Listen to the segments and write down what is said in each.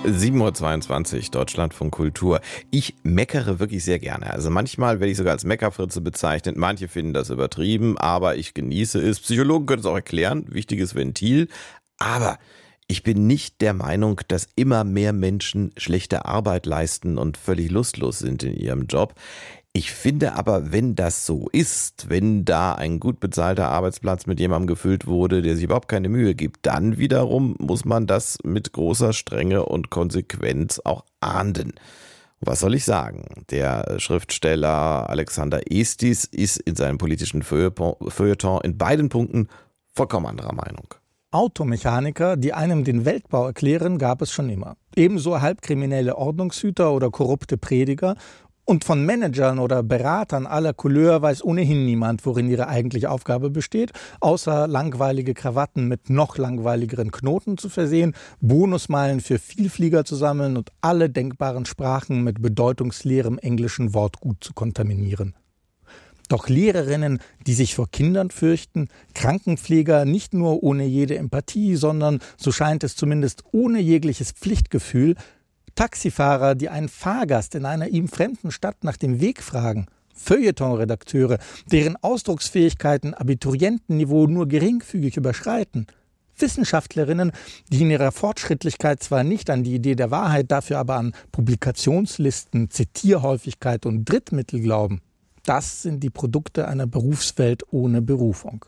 7:22 Uhr, Deutschlandfunk Kultur. Ich meckere wirklich sehr gerne. Also manchmal werde ich sogar als Meckerfritze bezeichnet. Manche finden das übertrieben, aber ich genieße es. Psychologen können es auch erklären. Wichtiges Ventil. Aber ich bin nicht der Meinung, dass immer mehr Menschen schlechte Arbeit leisten und völlig lustlos sind in ihrem Job. Ich finde aber, wenn das so ist, wenn da ein gut bezahlter Arbeitsplatz mit jemandem gefüllt wurde, der sich überhaupt keine Mühe gibt, dann wiederum muss man das mit großer Strenge und Konsequenz auch ahnden. Was soll ich sagen? Der Schriftsteller Alexander Estis ist in seinem politischen Feuilleton in beiden Punkten vollkommen anderer Meinung. Automechaniker, die einem den Weltbau erklären, gab es schon immer. Ebenso halbkriminelle Ordnungshüter oder korrupte Prediger. Und von Managern oder Beratern aller Couleur weiß ohnehin niemand, worin ihre eigentliche Aufgabe besteht, außer langweilige Krawatten mit noch langweiligeren Knoten zu versehen, Bonusmeilen für Vielflieger zu sammeln und alle denkbaren Sprachen mit bedeutungsleerem englischen Wortgut zu kontaminieren. Doch Lehrerinnen, die sich vor Kindern fürchten, Krankenpfleger nicht nur ohne jede Empathie, sondern, so scheint es zumindest, ohne jegliches Pflichtgefühl, Taxifahrer, die einen Fahrgast in einer ihm fremden Stadt nach dem Weg fragen, Feuilleton-Redakteure, deren Ausdrucksfähigkeiten Abiturientenniveau nur geringfügig überschreiten, Wissenschaftlerinnen, die in ihrer Fortschrittlichkeit zwar nicht an die Idee der Wahrheit, dafür aber an Publikationslisten, Zitierhäufigkeit und Drittmittel glauben. Das sind die Produkte einer Berufswelt ohne Berufung.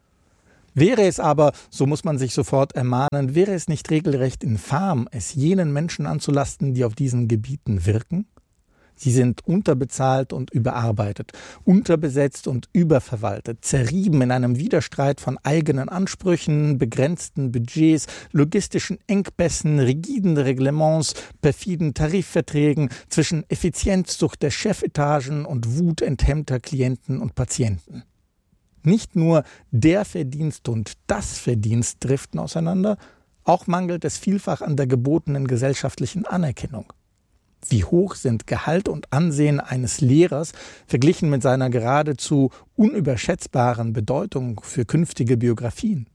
Wäre es aber, so muss man sich sofort ermahnen, wäre es nicht regelrecht infam, es jenen Menschen anzulasten, die auf diesen Gebieten wirken? Sie sind unterbezahlt und überarbeitet, unterbesetzt und überverwaltet, zerrieben in einem Widerstreit von eigenen Ansprüchen, begrenzten Budgets, logistischen Engpässen, rigiden Reglements, perfiden Tarifverträgen, zwischen Effizienzsucht der Chefetagen und Wut enthemmter Klienten und Patienten. Nicht nur der Verdienst und das Verdienst driften auseinander, auch mangelt es vielfach an der gebotenen gesellschaftlichen Anerkennung. Wie hoch sind Gehalt und Ansehen eines Lehrers verglichen mit seiner geradezu unüberschätzbaren Bedeutung für künftige Biografien?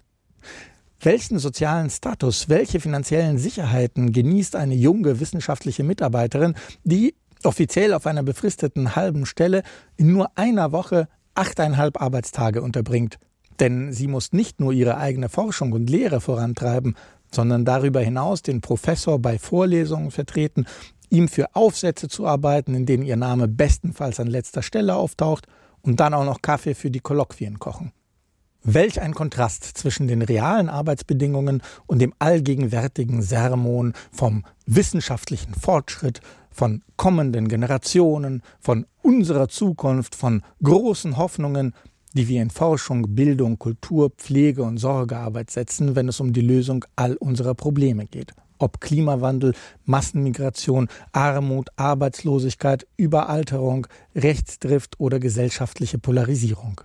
Welchen sozialen Status, welche finanziellen Sicherheiten genießt eine junge wissenschaftliche Mitarbeiterin, die offiziell auf einer befristeten halben Stelle in nur einer Woche 8,5 Arbeitstage unterbringt? Denn sie muss nicht nur ihre eigene Forschung und Lehre vorantreiben, sondern darüber hinaus den Professor bei Vorlesungen vertreten, ihm für Aufsätze zu arbeiten, in denen ihr Name bestenfalls an letzter Stelle auftaucht und dann auch noch Kaffee für die Kolloquien kochen. Welch ein Kontrast zwischen den realen Arbeitsbedingungen und dem allgegenwärtigen Sermon vom wissenschaftlichen Fortschritt, von kommenden Generationen, von unserer Zukunft, von großen Hoffnungen, die wir in Forschung, Bildung, Kultur, Pflege und Sorgearbeit setzen, wenn es um die Lösung all unserer Probleme geht. Ob Klimawandel, Massenmigration, Armut, Arbeitslosigkeit, Überalterung, Rechtsdrift oder gesellschaftliche Polarisierung.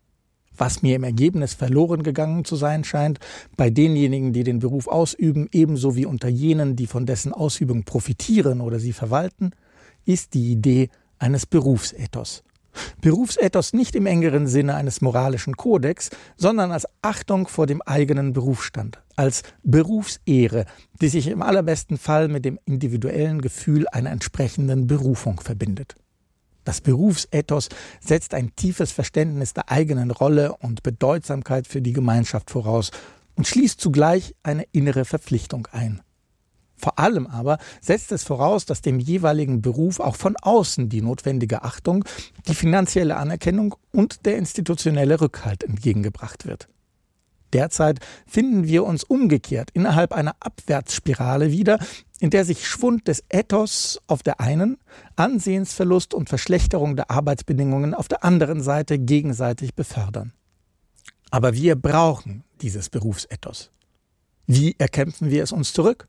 Was mir im Ergebnis verloren gegangen zu sein scheint, bei denjenigen, die den Beruf ausüben, ebenso wie unter jenen, die von dessen Ausübung profitieren oder sie verwalten, ist die Idee eines Berufsethos. Berufsethos nicht im engeren Sinne eines moralischen Kodex, sondern als Achtung vor dem eigenen Berufsstand, als Berufsehre, die sich im allerbesten Fall mit dem individuellen Gefühl einer entsprechenden Berufung verbindet. Das Berufsethos setzt ein tiefes Verständnis der eigenen Rolle und Bedeutsamkeit für die Gemeinschaft voraus und schließt zugleich eine innere Verpflichtung ein. Vor allem aber setzt es voraus, dass dem jeweiligen Beruf auch von außen die notwendige Achtung, die finanzielle Anerkennung und der institutionelle Rückhalt entgegengebracht wird. Derzeit finden wir uns umgekehrt innerhalb einer Abwärtsspirale wieder, in der sich Schwund des Ethos auf der einen, Ansehensverlust und Verschlechterung der Arbeitsbedingungen auf der anderen Seite gegenseitig befördern. Aber wir brauchen dieses Berufsethos. Wie erkämpfen wir es uns zurück?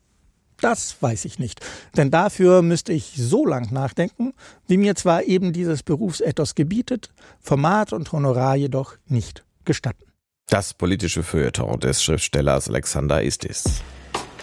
Das weiß ich nicht, denn dafür müsste ich so lang nachdenken, wie mir zwar eben dieses Berufsethos gebietet, Format und Honorar jedoch nicht gestatten. Das politische Feuilleton des Schriftstellers Alexander Estis.